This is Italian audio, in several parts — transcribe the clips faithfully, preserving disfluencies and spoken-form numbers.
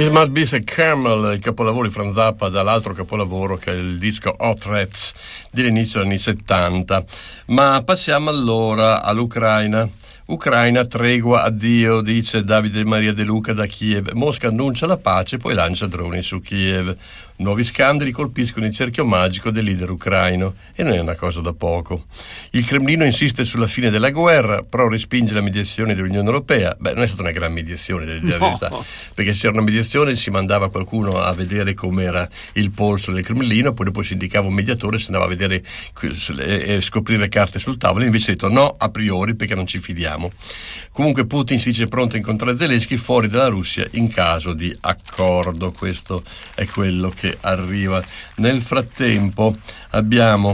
It Must Be the Camel, il capolavoro di Franz Zappa, dall'altro capolavoro che è il disco Hot Rats dell'inizio degli anni settanta. Ma passiamo allora all'Ucraina. Ucraina, tregua, addio, dice Davide Maria De Luca da Kiev. Mosca annuncia la pace, poi lancia droni su Kiev. Nuovi scandali colpiscono il cerchio magico del leader ucraino, e non è una cosa da poco. Il Cremlino insiste sulla fine della guerra, però respinge la mediazione dell'Unione Europea. Beh, non è stata una gran mediazione, devo dire la verità, no. Perché se era una mediazione si mandava qualcuno a vedere com'era il polso del Cremlino, poi dopo si indicava un mediatore, si andava a vedere e scoprire carte sul tavolo, invece ha detto no a priori perché non ci fidiamo. Comunque Putin si dice pronto a incontrare Zelensky fuori dalla Russia in caso di accordo. Questo è quello che arriva. Nel frattempo abbiamo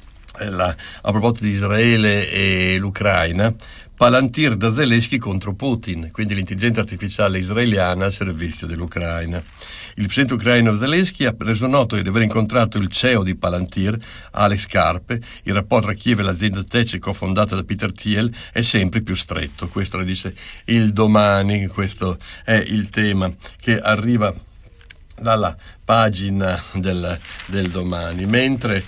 la, a proposito di Israele e l'Ucraina, Palantir da Zelensky contro Putin, quindi l'intelligenza artificiale israeliana al servizio dell'Ucraina. Il presidente ucraino Zelensky ha reso noto di aver incontrato il C E O di Palantir, Alex Karpe. Il rapporto tra Kiev e l'azienda tech cofondata da Peter Thiel è sempre più stretto. Questo lo dice il Domani, questo è il tema che arriva dalla pagina del, del Domani, mentre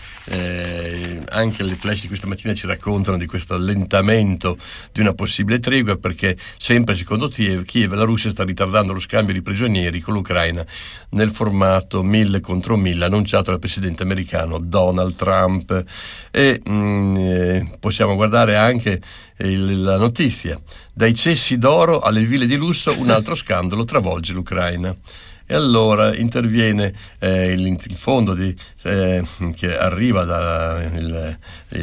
eh, anche le flash di questa mattina ci raccontano di questo allentamento di una possibile tregua, perché sempre secondo Kiev, Kiev la Russia sta ritardando lo scambio di prigionieri con l'Ucraina nel formato mille contro mille annunciato dal presidente americano Donald Trump. E mh, eh, possiamo guardare anche il, la notizia: dai cessi d'oro alle ville di lusso un altro scandalo travolge l'Ucraina. E allora interviene eh, il, il fondo di, eh, che arriva da il,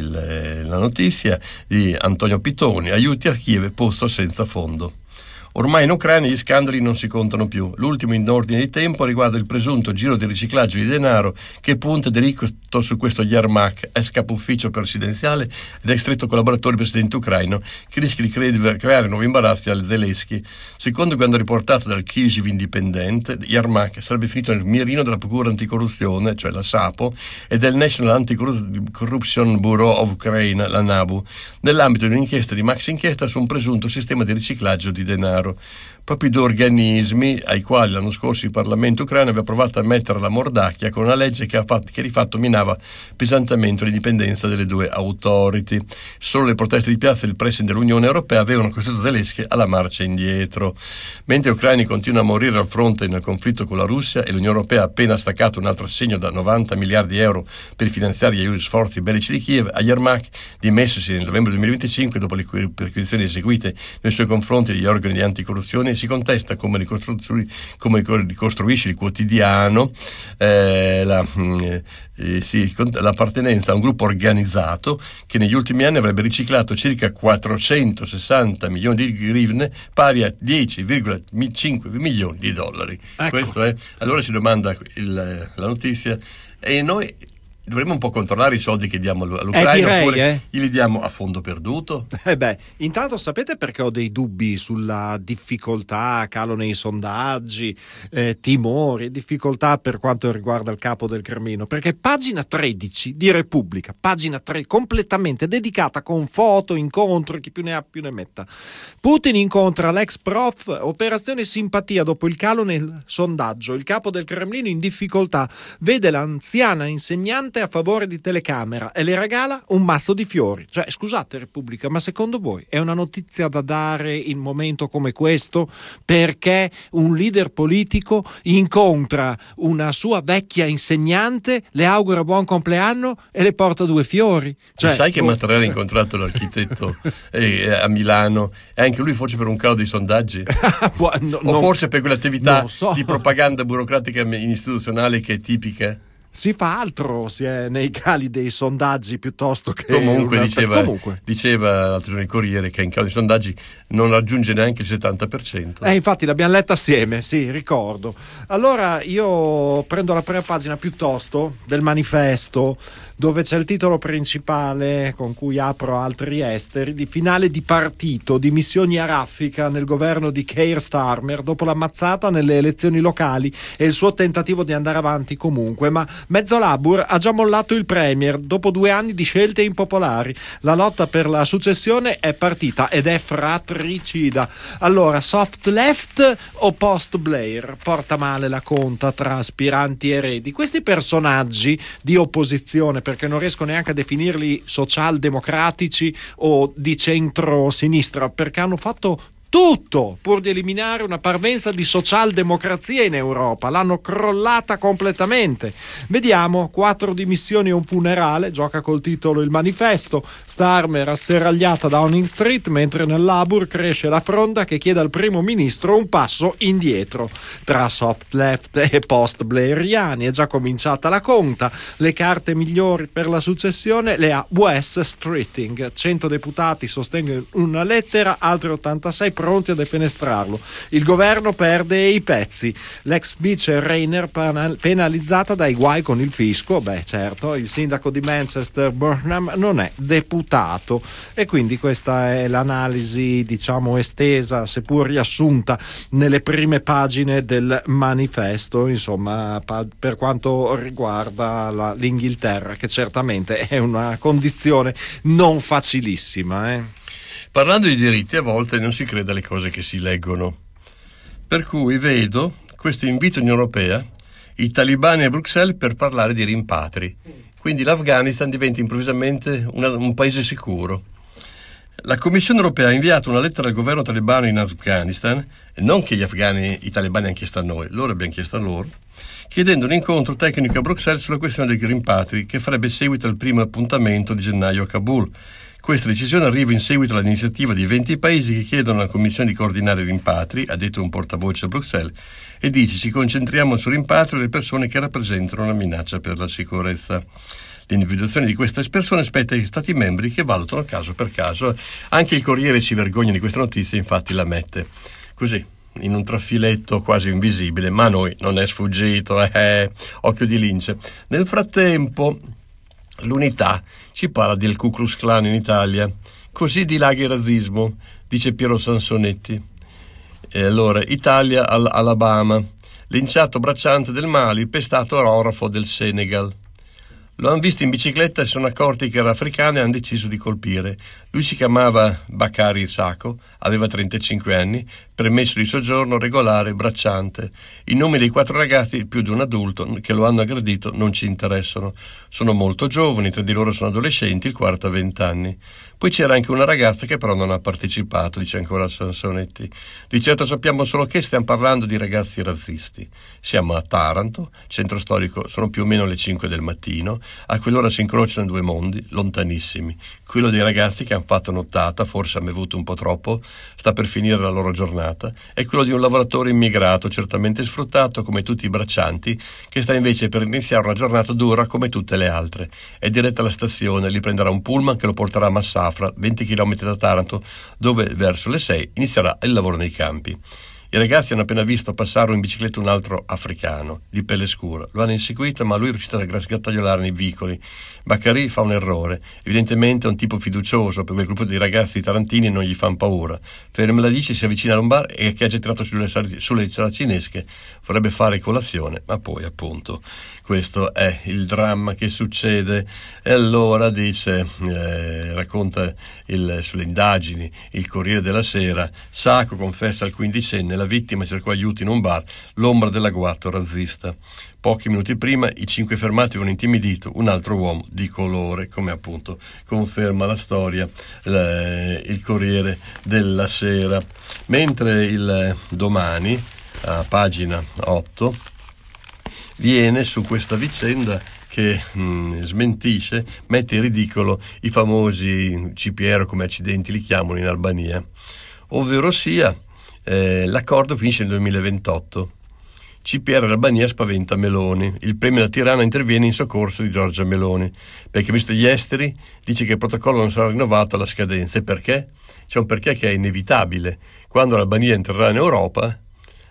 il, la notizia di Antonio Pitoni: aiuti a Kiev, posto senza fondo. Ormai in Ucraina gli scandali non si contano più. L'ultimo in ordine di tempo riguarda il presunto giro di riciclaggio di denaro che punta diritto su questo Yermak, ex capo ufficio presidenziale ed ex stretto collaboratore del presidente ucraino, che rischia di cre- creare nuovi imbarazzi al Zelensky. Secondo quanto riportato dal Kyiv Independent, Yermak sarebbe finito nel mirino della Procura Anticorruzione, cioè la SAPO, e del National Anti-Corruption Bureau of Ukraine, la NABU, nell'ambito di un'inchiesta di Max Inchiesta su un presunto sistema di riciclaggio di denaro. Proprio due organismi ai quali l'anno scorso il Parlamento ucraino aveva provato a mettere la mordacchia con una legge che, ha fatto, che di fatto minava pesantemente l'indipendenza delle due authority. Solo le proteste di piazza del presidente dell'Unione Europea avevano costretto Zelensky alla marcia indietro. Mentre gli ucraini continuano a morire al fronte nel conflitto con la Russia e l'Unione Europea ha appena staccato un altro assegno da novanta miliardi di euro per finanziare gli sforzi bellici di Kiev, a Yermak, dimessosi nel novembre duemilaventicinque dopo le perquisizioni eseguite nei suoi confronti degli organi di anticorruzione, si contesta come, ricostrui, come ricostruisce il quotidiano eh, la, eh, sì, l'appartenenza a un gruppo organizzato che negli ultimi anni avrebbe riciclato circa quattrocentosessanta milioni di grivne, pari a dieci virgola cinque milioni di dollari. Ecco. Questo è, allora si domanda il, la notizia, e noi dovremmo un po' controllare i soldi che diamo all'Ucraina, eh, direi, oppure eh. li diamo a fondo perduto? Eh beh, intanto sapete perché ho dei dubbi sulla difficoltà, calo nei sondaggi, eh, timori, difficoltà per quanto riguarda il capo del Cremlino? Perché pagina tredici di Repubblica, pagina tre completamente dedicata con foto, incontro, chi più ne ha più ne metta. Putin incontra l'ex prof, operazione simpatia dopo il calo nel sondaggio. Il capo del Cremlino in difficoltà vede l'anziana insegnante a favore di telecamera e le regala un mazzo di fiori. Cioè, scusate Repubblica, ma secondo voi è una notizia da dare in un momento come questo, perché un leader politico incontra una sua vecchia insegnante, le augura buon compleanno e le porta due fiori? Cioè, sai che oh, Mattarella ha incontrato l'architetto eh, a Milano, e anche lui forse per un calo dei sondaggi? no, o non, forse per quell'attività so. di propaganda burocratica istituzionale che è tipica? Si fa altro si è nei cali dei sondaggi piuttosto che comunque una... diceva comunque. diceva l'altro giorno il Corriere che in caso di sondaggi non raggiunge neanche il settanta per cento. Eh, infatti l'abbiamo letta assieme, sì, ricordo. Allora io prendo la prima pagina piuttosto del Manifesto, dove c'è il titolo principale con cui apro altri esteri di finale di partito di missioni a raffica nel governo di Keir Starmer dopo l'ammazzata nelle elezioni locali e il suo tentativo di andare avanti comunque, ma mezzo Labour ha già mollato il premier dopo due anni di scelte impopolari. La lotta per la successione è partita ed è fratricida. Allora, soft left o post Blair? Porta male la conta tra aspiranti eredi. Questi personaggi di opposizione, perché non riesco neanche a definirli socialdemocratici o di centro-sinistra, perché hanno fatto tutto pur di eliminare una parvenza di socialdemocrazia in Europa, l'hanno crollata completamente. Vediamo: quattro dimissioni e un funerale, gioca col titolo Il Manifesto. Starmer asserragliata da Downing Street, mentre nel Labour cresce la fronda che chiede al primo ministro un passo indietro. Tra soft left e post blairiani è già cominciata la conta. Le carte migliori per la successione le ha Wes Streeting. cento deputati sostengono una lettera, altri ottantasei pronti a defenestrarlo. Il governo perde i pezzi. L'ex vice Rayner penalizzata dai guai con il fisco. Beh, certo, il sindaco di Manchester Burnham non è deputato, e quindi questa è l'analisi, diciamo, estesa, seppur riassunta nelle prime pagine del manifesto, insomma, per quanto riguarda la, l'Inghilterra, che certamente è una condizione non facilissima, eh. Parlando di diritti, a volte non si crede alle cose che si leggono. Per cui vedo questo invito in Europea, i talibani a Bruxelles per parlare di rimpatri. Quindi l'Afghanistan diventa improvvisamente una, un paese sicuro. La Commissione Europea ha inviato una lettera al governo talebano in Afghanistan, non che gli afghani, i talebani hanno chiesto a noi, loro abbiamo chiesto a loro, chiedendo un incontro tecnico a Bruxelles sulla questione dei rimpatri, che farebbe seguito al primo appuntamento di gennaio a Kabul. Questa decisione arriva in seguito all'iniziativa di venti paesi che chiedono alla Commissione di coordinare i rimpatri, ha detto un portavoce a Bruxelles, e dice: ci concentriamo sul rimpatrio delle persone che rappresentano una minaccia per la sicurezza. L'individuazione di queste persone spetta agli Stati membri, che valutano caso per caso. Anche il Corriere si vergogna di questa notizia, infatti la mette così, in un trafiletto quasi invisibile, ma a noi non è sfuggito, eh, occhio di lince. Nel frattempo l'Unità ci parla del Ku Klux Klan in Italia, così dilaga il razzismo, dice Piero Sansonetti. E allora, Italia all'Alabama, linciato bracciante del Mali, pestato orafo del Senegal. Lo hanno visto in bicicletta e si sono accorti che era africano e hanno deciso di colpire. Lui si chiamava Bakari Sako, aveva trentacinque anni, permesso di soggiorno regolare, bracciante. I nomi dei quattro ragazzi, più di un adulto, che lo hanno aggredito non ci interessano. Sono molto giovani, tre di loro sono adolescenti, il quarto ha venti anni. Poi c'era anche una ragazza che però non ha partecipato, dice ancora Sansonetti. Di certo sappiamo solo che stiamo parlando di ragazzi razzisti. Siamo a Taranto, centro storico, sono più o meno le cinque del mattino. A quell'ora si incrociano due mondi, lontanissimi. Quello dei ragazzi che hanno fatto nottata, forse hanno bevuto un po' troppo, sta per finire la loro giornata, e quello di un lavoratore immigrato, certamente sfruttato come tutti i braccianti, che sta invece per iniziare una giornata dura come tutte le altre. È diretta alla stazione, li prenderà un pullman che lo porterà a Massafra, venti chilometri da Taranto, dove verso le sei inizierà il lavoro nei campi. I ragazzi hanno appena visto passare in bicicletta un altro africano, di pelle scura. Lo hanno inseguito, ma lui è riuscito a sgattaiolare nei vicoli. Baccari fa un errore. Evidentemente è un tipo fiducioso, per quel gruppo di ragazzi tarantini non gli fanno paura. Ferma la dice, si avvicina a un bar e che ha già tirato sulle, sulle saracinesche. Vorrebbe fare colazione, ma poi appunto questo è il dramma che succede. E allora dice, eh, racconta il, sulle indagini il Corriere della Sera: Sacco confessa al quindicenne, la vittima cercò aiuto in un bar, l'ombra dell'agguato razzista. Pochi minuti prima i cinque fermati avevano intimidito un altro uomo di colore, come appunto conferma la storia eh, il Corriere della Sera. Mentre il Domani, a pagina otto, viene su questa vicenda che mh, smentisce, mette in ridicolo i famosi C P R, come accidenti li chiamano in Albania, ovvero sia eh, l'accordo finisce nel duemilaventotto. C P R Albania spaventa Meloni. Il premio da Tirana interviene in soccorso di Giorgia Meloni, perché il ministro degli esteri dice che il protocollo non sarà rinnovato alla scadenza. E perché? C'è un perché che è inevitabile. Quando l'Albania entrerà in Europa,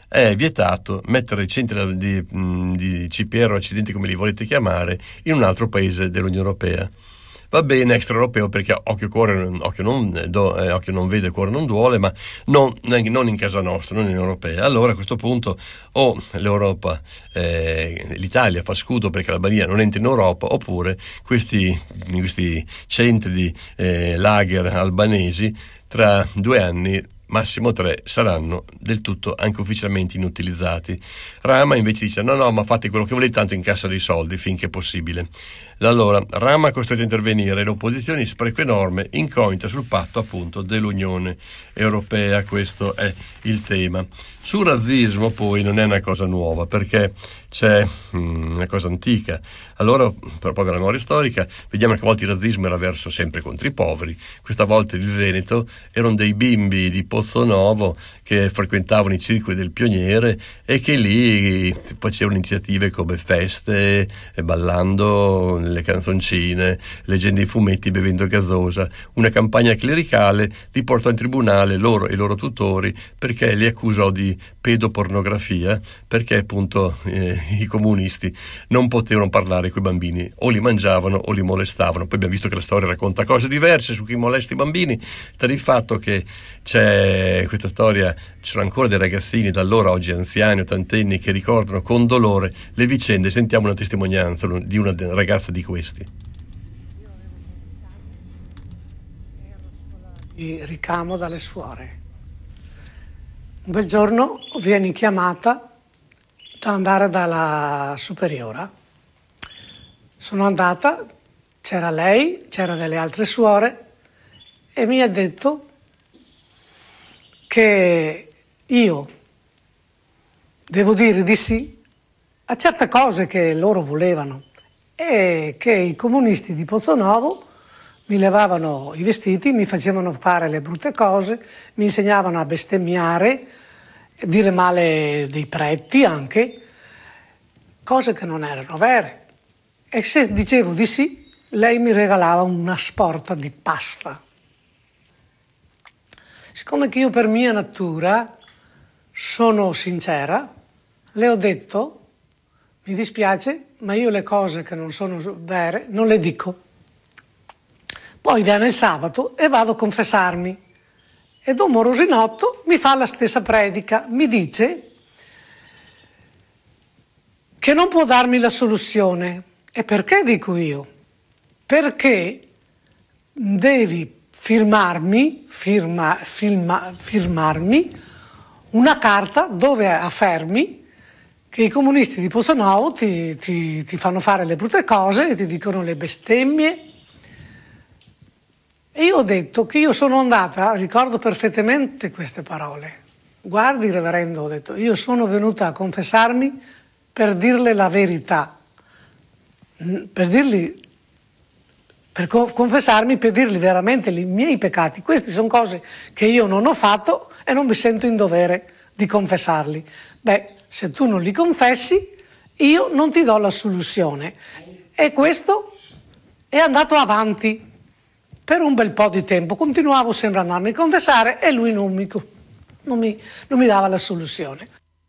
è vietato mettere i centri di, di C P R o accidenti, come li volete chiamare, in un altro paese dell'Unione Europea. Va bene extraeuropeo perché occhio, cuore, occhio, non, do, eh, occhio non vede, cuore non duole, ma non, non in casa nostra, non in Europea. Allora a questo punto o l'Europa, eh, l'Italia fa scudo perché l'Albania non entra in Europa, oppure questi, questi centri di eh, lager albanesi tra due anni, massimo tre, saranno del tutto anche ufficialmente inutilizzati. Rama invece dice no no ma fate quello che volete, tanto incassa dei soldi finché è possibile. Allora Rama è costretto a intervenire, le opposizioni spreco enorme, incognita sul patto appunto dell'Unione Europea. Questo è il tema. Sul razzismo poi non è una cosa nuova, perché c'è mh, una cosa antica. Allora, proprio la memoria storica, vediamo che a volte il razzismo era verso sempre contro i poveri. Questa volta il Veneto erano dei bimbi di Pozzonovo che frequentavano i circoli del Pioniere e che lì facevano iniziative come feste, ballando le canzoncine, leggendo i fumetti, bevendo gasosa. Una campagna clericale li portò in tribunale, loro e i loro tutori, perché li accusò di pedopornografia, perché appunto eh, i comunisti non potevano parlare con i bambini, o li mangiavano o li molestavano. Poi abbiamo visto che la storia racconta cose diverse su chi molesta i bambini, per il fatto che c'è questa storia, ci sono ancora dei ragazzini da allora, oggi anziani, ottantenni, che ricordano con dolore le vicende. Sentiamo una testimonianza di una ragazza di questi. Il ricamo dalle suore. Un bel giorno vieni chiamata da andare dalla superiora. Sono andata, c'era lei, c'era delle altre suore e mi ha detto che io devo dire di sì a certe cose che loro volevano e che i comunisti di Pozzonovo mi levavano i vestiti, mi facevano fare le brutte cose, mi insegnavano a bestemmiare, dire male dei preti anche, cose che non erano vere. E se dicevo di sì, lei mi regalava una sporta di pasta. Siccome che io per mia natura sono sincera, le ho detto, mi dispiace, ma io le cose che non sono vere non le dico. Poi viene il sabato e vado a confessarmi e Don Morosinotto mi fa la stessa predica, mi dice che non può darmi la soluzione. E perché dico io? Perché devi firmarmi, firma, firma, firmarmi una carta dove affermi che i comunisti di Pozzonovo ti, ti, ti fanno fare le brutte cose e ti dicono le bestemmie. E io ho detto che io sono andata, ricordo perfettamente queste parole. Guardi, reverendo, ho detto, io sono venuta a confessarmi per dirle la verità, per dirgli, per confessarmi, per dirgli veramente i miei peccati. Queste sono cose che io non ho fatto e non mi sento in dovere di confessarli. Beh, se tu non li confessi, io non ti do la soluzione. E questo è andato avanti. Per un bel po' di tempo continuavo sempre a andarmi a confessare e lui non mi, non mi, non mi dava la soluzione.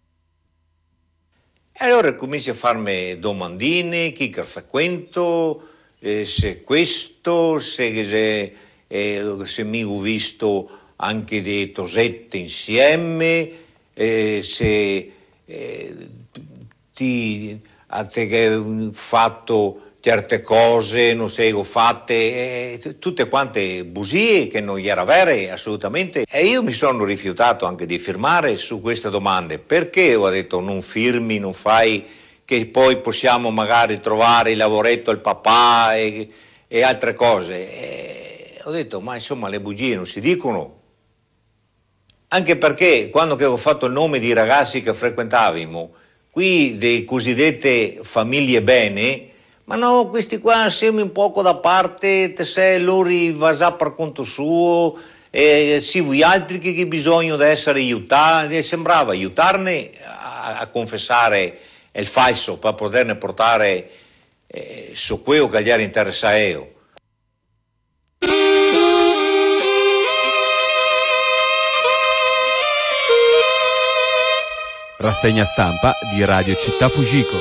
E allora comincio a farmi domandine, chi che frequento, eh, se questo, se, se, eh, se mi ho visto anche dei tosette insieme, eh, se eh, ti ha fatto certe cose, non sei, ho fatte, eh, tutte quante bugie che non era vere assolutamente. E io mi sono rifiutato anche di firmare su queste domande, perché ho detto non firmi, non fai, che poi possiamo magari trovare il lavoretto al papà e, e altre cose. E ho detto ma insomma le bugie non si dicono. Anche perché quando che ho fatto il nome di ragazzi che frequentavamo, qui dei cosiddette famiglie bene, ma no, questi qua siamo un poco da parte, te sei loro va per conto suo, e sì, voi altri che, che bisogno di essere aiutati, e sembrava aiutarne a, a confessare il falso per poterne portare eh, su quello che gli era interessato. Rassegna stampa di Radio Città Fujiko.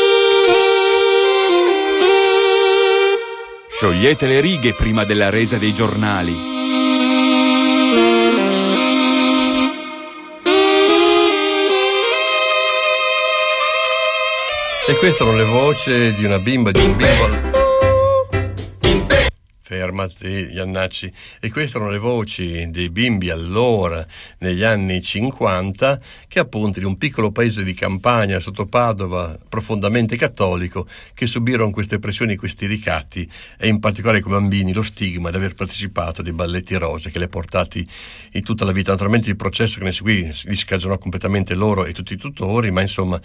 Sciogliete le righe prima della resa dei giornali. E queste sono le voci di una bimba, di un bimbo. Fermati, Iannacci. E queste erano le voci dei bimbi allora, negli anni cinquanta, che appunto in un piccolo paese di campagna sotto Padova, profondamente cattolico, che subirono queste pressioni, questi ricatti, e in particolare come bambini lo stigma di aver partecipato dei balletti rose che li ha portati in tutta la vita. Naturalmente il processo che ne seguì li scagionò completamente loro e tutti i tutori, ma insomma